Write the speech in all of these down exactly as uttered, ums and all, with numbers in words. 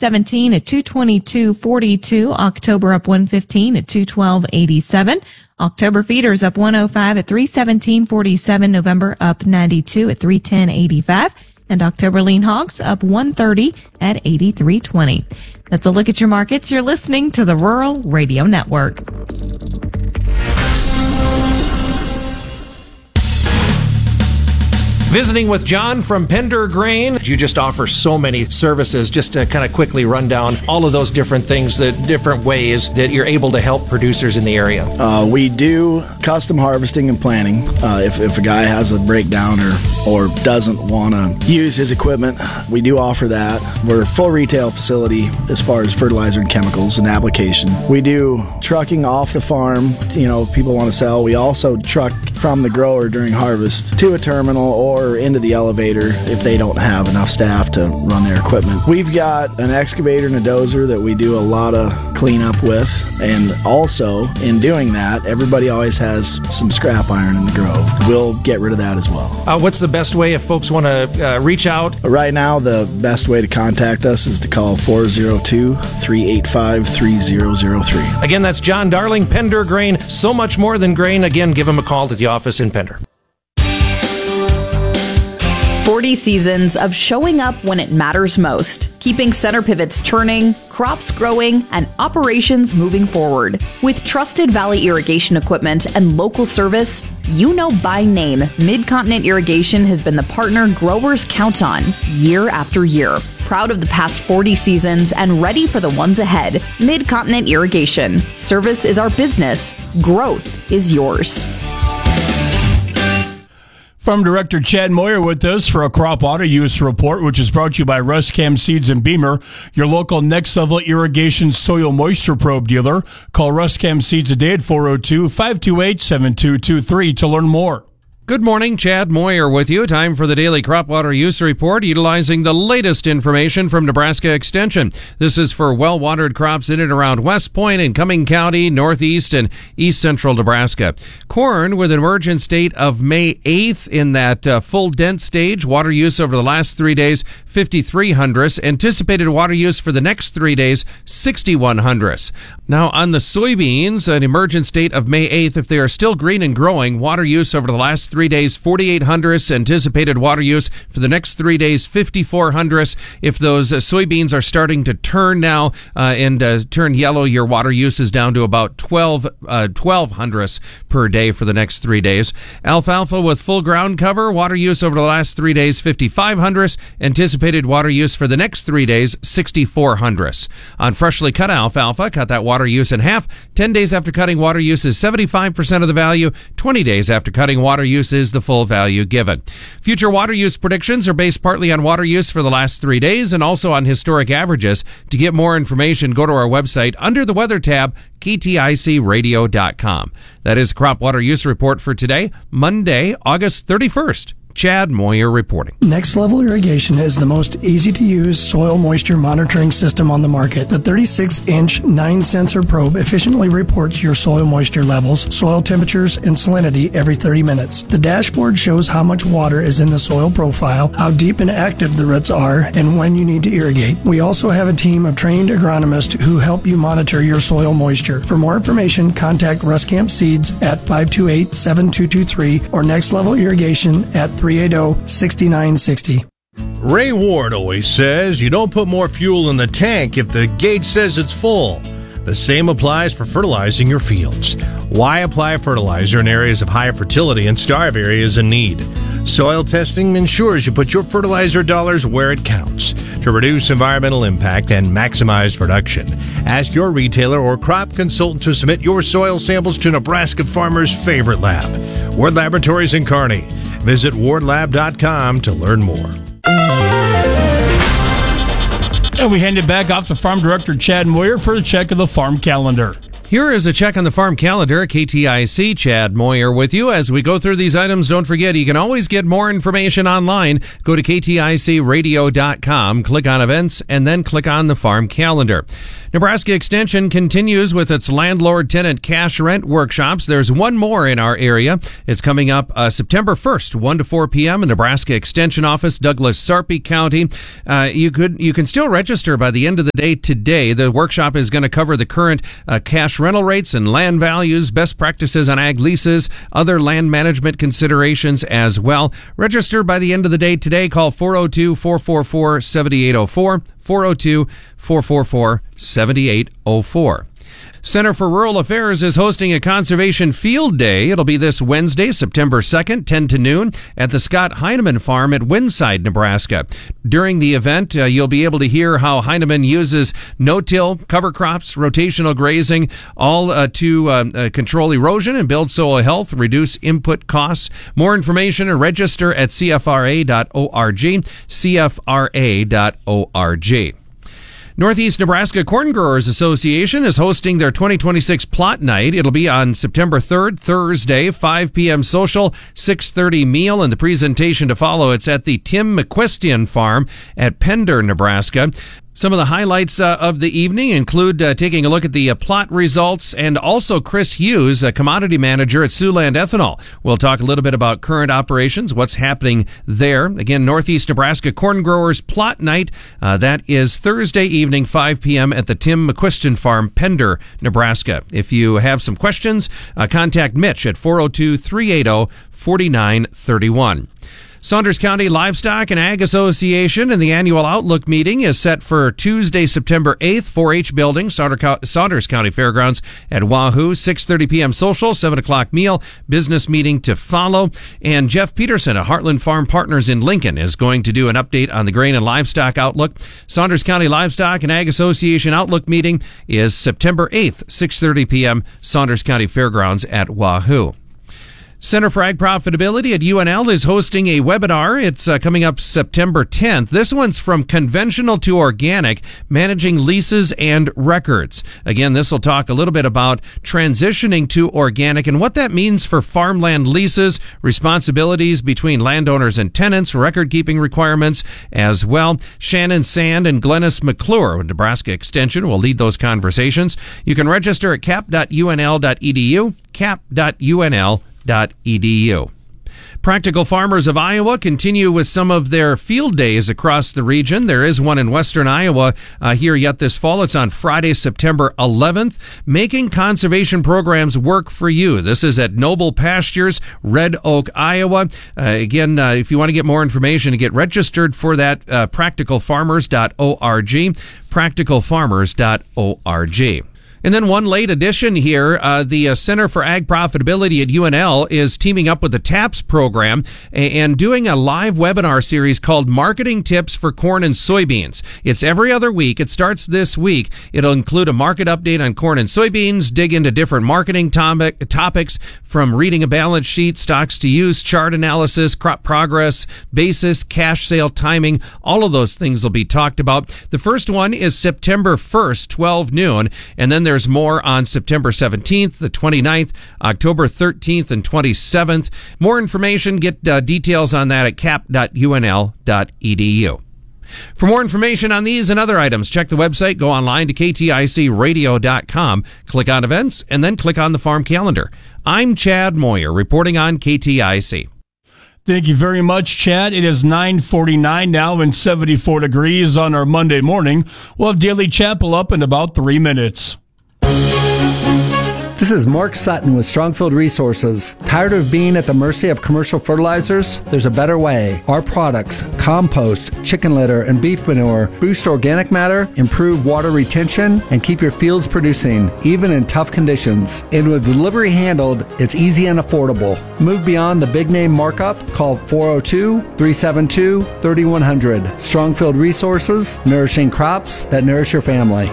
seventeen at two twenty-two forty-two. October up one fifteen at two twelve eighty-seven. October feeders up one oh five at three seventeen forty-seven. November up ninety-two at three ten eighty-five. And October lean hogs up one thirty at eighty-three twenty. That's a look at your markets. You're listening to the Rural Radio Network. Visiting with John from Pender Grain. You just offer so many services. Just to kind of quickly run down all of those different things, the different ways that you're able to help producers in the area. Uh, we do custom harvesting and planting. Uh, if, if a guy has a breakdown or, or doesn't want to use his equipment, we do offer that. We're a full retail facility as far as fertilizer and chemicals and application. We do trucking off the farm. You know, if people want to sell. We also truck from the grower during harvest to a terminal or into the elevator if they don't have enough staff to run their equipment. We've got an excavator and a dozer that we do a lot of cleanup with, and also in doing that, everybody always has some scrap iron in the grove. We'll get rid of that as well. Uh, what's the best way if folks want to uh, reach out? Right now, the best way to contact us is to call four oh two, three eight five, three oh oh three. Again, that's John Darling, Pender Grain. So much more than grain. Again, give him a call to the office in Pender. forty seasons of showing up when it matters most, keeping center pivots turning, crops growing, and operations moving forward. With trusted Valley irrigation equipment and local service, you know by name, Mid-Continent Irrigation has been the partner growers count on year after year. Proud of the past forty seasons and ready for the ones ahead. Mid-Continent Irrigation. Service is our business. Growth is yours. Farm Director Chad Moyer with us for a crop water use report, which is brought to you by Ruscam Seeds and Beamer, your local next level irrigation soil moisture probe dealer. Call Ruscam Seeds today at four oh two, five two eight, seven two two three to learn more. Good morning, Chad Moyer with you. Time for the daily crop water use report, utilizing the latest information from Nebraska Extension. This is for well-watered crops in and around West Point and Cumming County, Northeast and East Central Nebraska. Corn with an emergent state of May eighth in that uh, full dent stage. Water use over the last three days, fifty-three hundredths. Anticipated water use for the next three days, sixty-one hundredths. Now on the soybeans, an emergent state of May eighth, if they are still green and growing, water use over the last three days, forty-eight hundredths. Anticipated water use for the next three days, fifty-four hundredths. If those uh, soybeans are starting to turn now uh, and uh, turn yellow, your water use is down to about twelve, uh, twelve hundredths per day for the next three days. Alfalfa with full ground cover, water use over the last three days, fifty-five hundredths. Anticipated water use for the next three days, sixty-four hundredths. On freshly cut alfalfa, cut that water use in half. ten days after cutting, water use is seventy-five percent of the value. twenty days after cutting, water use is the full value given. Future water use predictions are based partly on water use for the last three days and also on historic averages. To get more information, go to our website under the weather tab, K T I C radio dot com. That is Crop Water Use Report for today, Monday, August thirty-first. Chad Moyer reporting. Next Level Irrigation is the most easy-to-use soil moisture monitoring system on the market. The thirty-six inch nine sensor probe efficiently reports your soil moisture levels, soil temperatures, and salinity every thirty minutes. The dashboard shows how much water is in the soil profile, how deep and active the roots are, and when you need to irrigate. We also have a team of trained agronomists who help you monitor your soil moisture. For more information, contact Ruscamp Seeds at five two eight, seven two two three or Next Level Irrigation at three eight zero, six nine six zero. Ray Ward always says you don't put more fuel in the tank if the gauge says it's full. The same applies for fertilizing your fields. Why apply fertilizer in areas of high fertility and starve areas in need? Soil testing ensures you put your fertilizer dollars where it counts to reduce environmental impact and maximize production. Ask your retailer or crop consultant to submit your soil samples to Nebraska farmers' favorite lab, Ward Laboratories in Kearney. Visit ward lab dot com to learn more. And we hand it back off to Farm Director Chad Moyer for a check of the farm calendar. Here is a check on the farm calendar. K T I C, Chad Moyer with you. As we go through these items, don't forget, you can always get more information online. Go to K T I C radio dot com, click on events, and then click on the farm calendar. Nebraska Extension continues with its landlord-tenant cash rent workshops. There's one more in our area. It's coming up uh, September first, one to four p.m. in Nebraska Extension Office, Douglas, Sarpy County. Uh, you could you can still register by the end of the day today. The workshop is going to cover the current uh, cash rental rates and land values, best practices on ag leases, other land management considerations as well. Register by the end of the day today. Call four oh two, four four four, seven eight oh four, four oh two, four four four, seven eight oh four. Center for Rural Affairs is hosting a Conservation Field Day. It'll be this Wednesday, September second, ten to noon, at the Scott Heineman Farm at Winside, Nebraska. During the event, uh, you'll be able to hear how Heineman uses no-till, cover crops, rotational grazing, all uh, to uh, uh, control erosion and build soil health, reduce input costs. More information and register at C F R A dot org, C F R A dot org. Northeast Nebraska Corn Growers Association is hosting their twenty twenty-six plot night. It'll be on September third, Thursday, five p.m. social, six thirty meal, and the presentation to follow. It's at the Tim McQuestian Farm at Pender, Nebraska. Some of the highlights uh, of the evening include uh, taking a look at the uh, plot results, and also Chris Hughes, a commodity manager at Siouxland Ethanol. We'll talk a little bit about current operations, what's happening there. Again, Northeast Nebraska Corn Growers Plot Night. Uh, that is Thursday evening, five p.m. at the Tim McQuestian Farm, Pender, Nebraska. If you have some questions, uh, contact Mitch at four oh two, three eight oh, four nine three one. Saunders County Livestock and Ag Association and the annual Outlook meeting is set for Tuesday, September eighth, four H building, Saunders County Fairgrounds at Wahoo, six thirty p.m. social, seven o'clock meal, business meeting to follow. And Jeff Peterson at Heartland Farm Partners in Lincoln is going to do an update on the grain and livestock outlook. Saunders County Livestock and Ag Association Outlook meeting is September eighth, six thirty p.m., Saunders County Fairgrounds at Wahoo. Center for Ag Profitability at U N L is hosting a webinar. It's uh, coming up September tenth. This one's from conventional to organic, managing leases and records. Again, this will talk a little bit about transitioning to organic and what that means for farmland leases, responsibilities between landowners and tenants, record-keeping requirements as well. Shannon Sand and Glennis McClure with Nebraska Extension will lead those conversations. You can register at cap dot U N L dot E D U, cap dot U N L dot E D U. Practical Farmers of Iowa continue with some of their field days across the region. There is one in western Iowa uh, here yet this fall. It's on Friday, September eleventh. Making conservation programs work for you. This is at Noble Pastures, Red Oak, Iowa. Uh, again, uh, if you want to get more information and get registered for that, uh, practical farmers dot org, practical farmers dot org. And then one late addition here, uh, the uh, Center for Ag Profitability at U N L is teaming up with the TAPS program and doing a live webinar series called Marketing Tips for Corn and Soybeans. It's every other week. It starts this week. It'll include a market update on corn and soybeans, dig into different marketing topic, topics from reading a balance sheet, stocks to use, chart analysis, crop progress, basis, cash sale timing. All of those things will be talked about. The first one is September first, twelve noon, and then there's more on September seventeenth, the twenty-ninth, October thirteenth, and twenty-seventh. More information, get uh, details on that at cap dot U N L dot E D U. For more information on these and other items, check the website, go online to K T I C radio dot com, click on events, and then click on the farm calendar. I'm Chad Moyer, reporting on K T I C. Thank you very much, Chad. It is nine forty-nine now and seventy-four degrees on our Monday morning. We'll have Daily Chapel up in about three minutes. This is Mark Sutton with Strongfield Resources. Tired of being at the mercy of commercial fertilizers? There's a better way. Our products, compost, chicken litter, and beef manure, boost organic matter, improve water retention, and keep your fields producing, even in tough conditions. And with delivery handled, it's easy and affordable. Move beyond the big name markup. Call four oh two, three seven two, three one zero zero. Strongfield Resources, nourishing crops that nourish your family.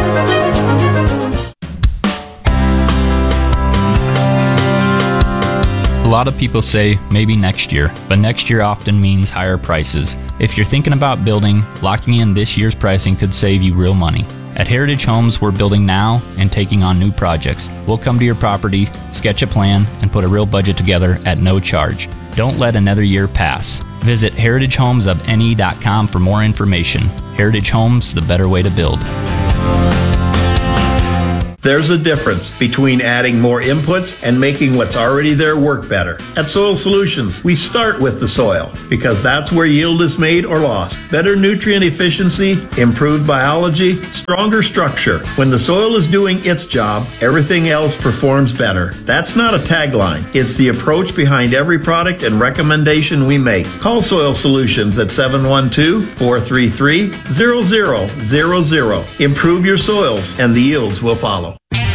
A lot of people say maybe next year, but next year often means higher prices. If you're thinking about building, locking in this year's pricing could save you real money. At Heritage Homes, we're building now and taking on new projects. We'll come to your property, sketch a plan, and put a real budget together at no charge. Don't let another year pass. Visit heritage homes of n e dot com for more information. Heritage Homes, the better way to build. There's a difference between adding more inputs and making what's already there work better. At Soil Solutions, we start with the soil because that's where yield is made or lost. Better nutrient efficiency, improved biology, stronger structure. When the soil is doing its job, everything else performs better. That's not a tagline. It's the approach behind every product and recommendation we make. Call Soil Solutions at seven one two, four three three, zero zero zero zero. Improve your soils and the yields will follow.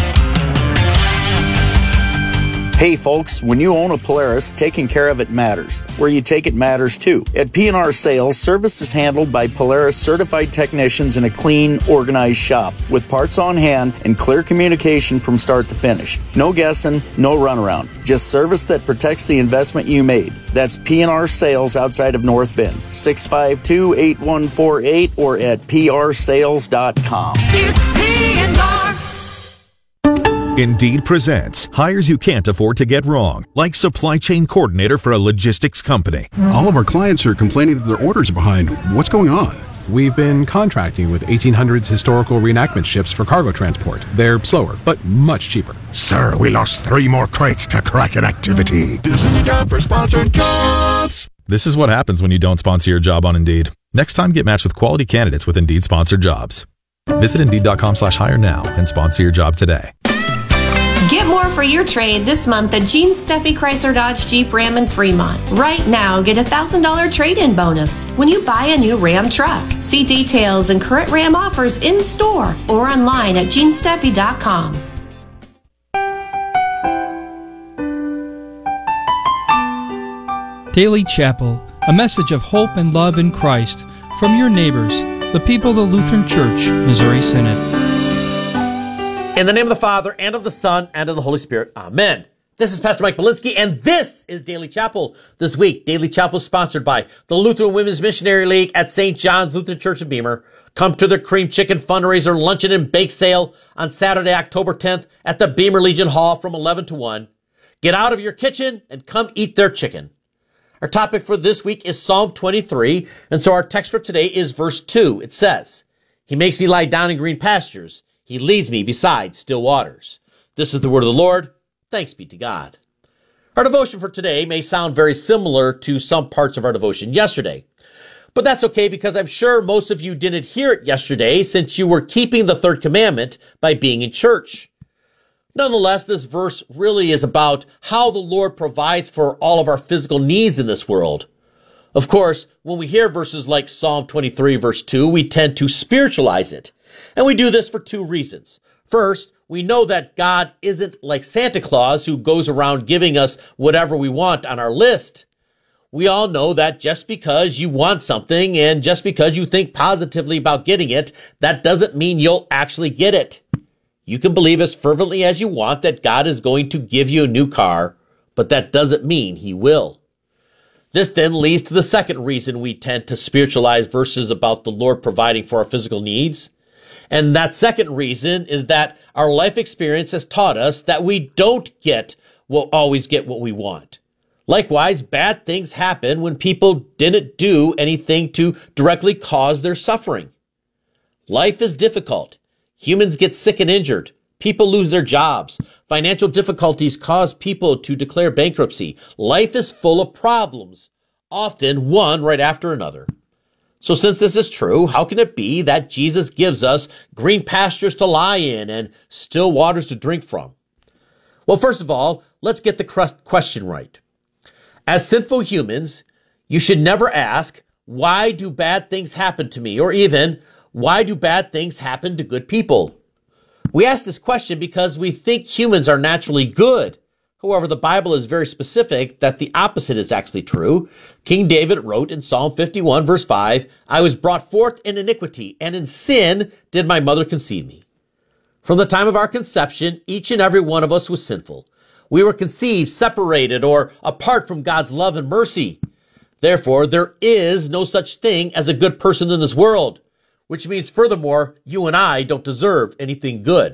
Hey folks, when you own a Polaris, taking care of it matters. Where you take it matters too. At P and R Sales, service is handled by Polaris certified technicians in a clean, organized shop with parts on hand and clear communication from start to finish. No guessing, no runaround. Just service that protects the investment you made. That's P and R Sales outside of North Bend. six five two, eight one four eight or at p r sales dot com. It's P and R. Indeed presents hires you can't afford to get wrong, like supply chain coordinator for a logistics company. All of our clients are complaining that their orders are behind. What's going on? We've been contracting with eighteen hundreds historical reenactment ships for cargo transport. They're slower, but much cheaper. Sir, we lost three more crates to Kraken activity. This is a job for sponsored jobs. This is what happens when you don't sponsor your job on Indeed. Next time, get matched with quality candidates with Indeed sponsored jobs. Visit Indeed.com slash hire now and sponsor your job today. Get more for your trade this month at Gene Steffi Chrysler Dodge Jeep Ram in Fremont. Right now, get a one thousand dollars trade-in bonus when you buy a new Ram truck. See details and current Ram offers in store or online at gene steffi dot com. Daily Chapel, a message of hope and love in Christ from your neighbors, the people of the Lutheran Church, Missouri Synod. In the name of the Father, and of the Son, and of the Holy Spirit. Amen. This is Pastor Mike Belinsky, and this is Daily Chapel. This week, Daily Chapel is sponsored by the Lutheran Women's Missionary League at Saint John's Lutheran Church in Beamer. Come to their cream chicken fundraiser, luncheon, and bake sale on Saturday, October tenth at the Beamer Legion Hall from eleven to one. Get out of your kitchen and come eat their chicken. Our topic for this week is Psalm twenty-three, and so our text for today is verse two. It says, He makes me lie down in green pastures. He leads me beside still waters. This is the word of the Lord. Thanks be to God. Our devotion for today may sound very similar to some parts of our devotion yesterday. But that's okay because I'm sure most of you didn't hear it yesterday since you were keeping the third commandment by being in church. Nonetheless, this verse really is about how the Lord provides for all of our physical needs in this world. Of course, when we hear verses like Psalm twenty-three verse two, we tend to spiritualize it. And we do this for two reasons. First, we know that God isn't like Santa Claus who goes around giving us whatever we want on our list. We all know that just because you want something and just because you think positively about getting it, that doesn't mean you'll actually get it. You can believe as fervently as you want that God is going to give you a new car, but that doesn't mean He will. This then leads to the second reason we tend to spiritualize verses about the Lord providing for our physical needs. And that second reason is that our life experience has taught us that we don't get, we'll always get what we want. Likewise, bad things happen when people didn't do anything to directly cause their suffering. Life is difficult. Humans get sick and injured. People lose their jobs. Financial difficulties cause people to declare bankruptcy. Life is full of problems, often one right after another. So since this is true, how can it be that Jesus gives us green pastures to lie in and still waters to drink from? Well, first of all, let's get the question right. As sinful humans, you should never ask, why do bad things happen to me? Or even, why do bad things happen to good people? We ask this question because we think humans are naturally good. However, the Bible is very specific that the opposite is actually true. King David wrote in Psalm fifty-one, verse five, I was brought forth in iniquity, and in sin did my mother conceive me. From the time of our conception, each and every one of us was sinful. We were conceived, separated, or apart from God's love and mercy. Therefore, there is no such thing as a good person in this world. which means furthermore, you and I don't deserve anything good.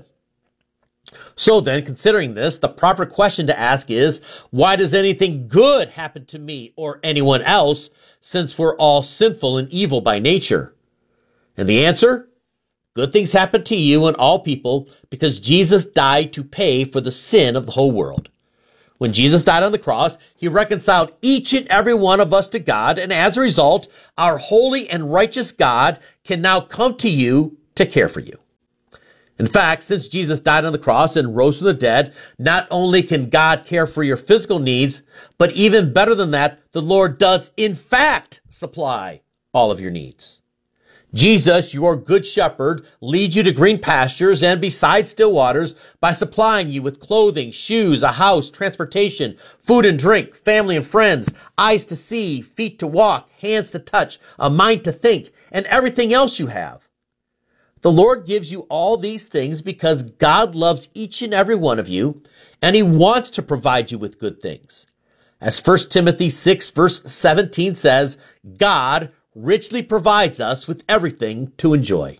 So then, considering this, the proper question to ask is, why does anything good happen to me or anyone else, since we're all sinful and evil by nature? And the answer? Good things happen to you and all people because Jesus died to pay for the sin of the whole world. When Jesus died on the cross, he reconciled each and every one of us to God, and as a result, our holy and righteous God can now come to you to care for you. In fact, since Jesus died on the cross and rose from the dead, not only can God care for your physical needs, but even better than that, the Lord does in fact supply all of your needs. Jesus, your good shepherd, leads you to green pastures and beside still waters by supplying you with clothing, shoes, a house, transportation, food and drink, family and friends, eyes to see, feet to walk, hands to touch, a mind to think, and everything else you have. The Lord gives you all these things because God loves each and every one of you, and he wants to provide you with good things. As First Timothy six verse seventeen says, God richly provides us with everything to enjoy.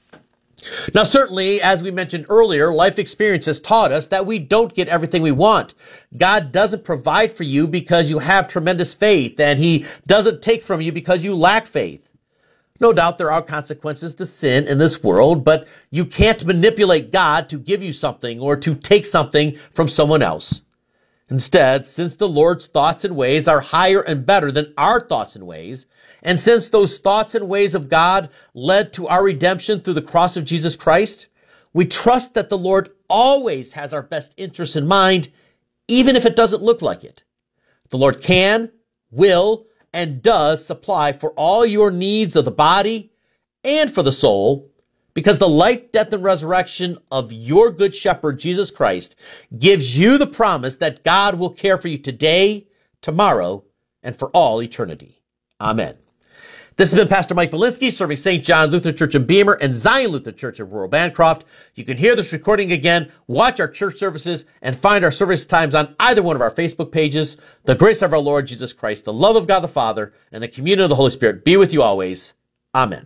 Now, certainly, as we mentioned earlier, life experience has taught us that we don't get everything we want. God doesn't provide for you because you have tremendous faith, and he doesn't take from you because you lack faith. No doubt there are consequences to sin in this world, but you can't manipulate God to give you something or to take something from someone else. Instead, since the Lord's thoughts and ways are higher and better than our thoughts and ways, and since those thoughts and ways of God led to our redemption through the cross of Jesus Christ, we trust that the Lord always has our best interests in mind, even if it doesn't look like it. The Lord can, will, and does supply for all your needs of the body and for the soul, because the life, death, and resurrection of your good shepherd, Jesus Christ, gives you the promise that God will care for you today, tomorrow, and for all eternity. Amen. This has been Pastor Mike Belinsky, serving Saint John Lutheran Church in Beamer and Zion Lutheran Church in rural Bancroft. You can hear this recording again, watch our church services, and find our service times on either one of our Facebook pages. The grace of our Lord Jesus Christ, the love of God the Father, and the communion of the Holy Spirit be with you always. Amen.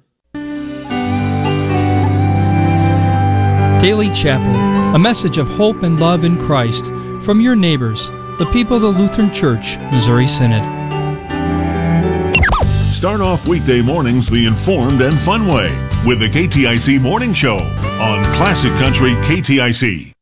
Daily Chapel, a message of hope and love in Christ from your neighbors, the people of the Lutheran Church, Missouri Synod. Start off weekday mornings the informed and fun way with the K T I C Morning Show on Classic Country K T I C.